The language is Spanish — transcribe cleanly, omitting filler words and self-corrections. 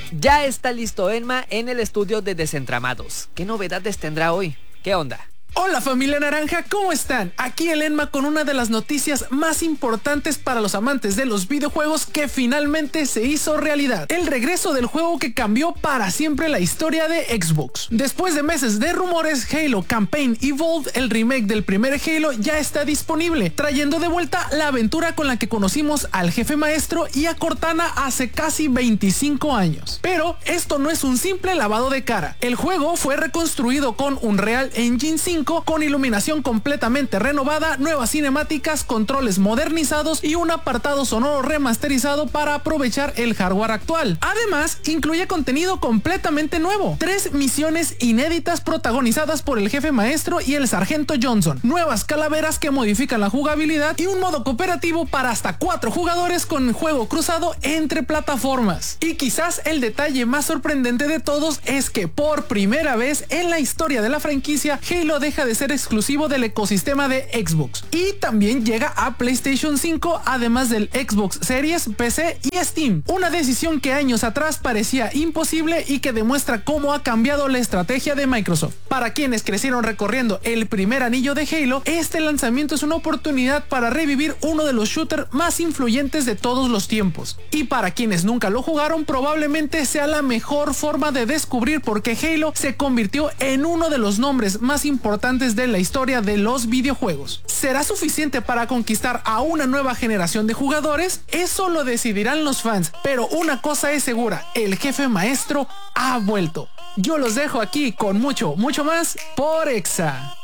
Ya está listo Emma en el estudio de Desentramados. ¿Qué novedades tendrá hoy? ¿Qué onda? Hola familia naranja, ¿cómo están? Aquí el Enma con una de las noticias más importantes para los amantes de los videojuegos que finalmente se hizo realidad. El regreso del juego que cambió para siempre la historia de Xbox. Después de meses de rumores, Halo Campaign Evolved, el remake del primer Halo, ya está disponible, trayendo de vuelta la aventura con la que conocimos al jefe maestro y a Cortana hace casi 25 años. Pero esto no es un simple lavado de cara. El juego fue reconstruido con Unreal Engine 5, con iluminación completamente renovada, nuevas cinemáticas, controles modernizados y un apartado sonoro remasterizado para aprovechar el hardware actual. Además, incluye contenido completamente nuevo, 3 misiones inéditas protagonizadas por el jefe maestro y el sargento Johnson, nuevas calaveras que modifican la jugabilidad y un modo cooperativo para hasta 4 jugadores con juego cruzado entre plataformas. Y quizás el detalle más sorprendente de todos es que por primera vez en la historia de la franquicia, Halo deja de ser exclusivo del ecosistema de Xbox y también llega a PlayStation 5, además del Xbox Series, PC y Steam. Una decisión que años atrás parecía imposible y que demuestra cómo ha cambiado la estrategia de Microsoft. Para quienes crecieron recorriendo el primer anillo de Halo, este lanzamiento es una oportunidad para revivir uno de los shooters más influyentes de todos los tiempos. Y para quienes nunca lo jugaron, probablemente sea la mejor forma de descubrir por qué Halo se convirtió en uno de los nombres más importantes de la historia de los videojuegos. ¿Será suficiente para conquistar a una nueva generación de jugadores? Eso lo decidirán los fans, pero una cosa es segura, el jefe maestro ha vuelto. Yo los dejo aquí con mucho más por Exa.